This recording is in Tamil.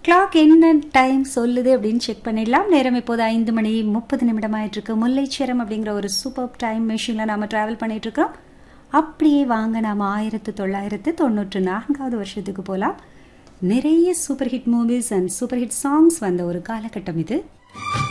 கிளாக் என்ன டைம் சொல்லுது அப்படின்னு செக் பண்ணிடலாம். நேரம் இப்போது 5:30 ஆயிட்டு இருக்கு. முல்லைச்சரம் அப்படிங்கிற ஒரு சூப்பர் டைம் மிஷினில் நாம டிராவல் பண்ணிட்டு இருக்கோம். அப்படியே வாங்க நாம 1994 வருஷத்துக்கு போகலாம். நிறைய super hit movies and super hit songs வந்த ஒரு காலகட்டம் இது.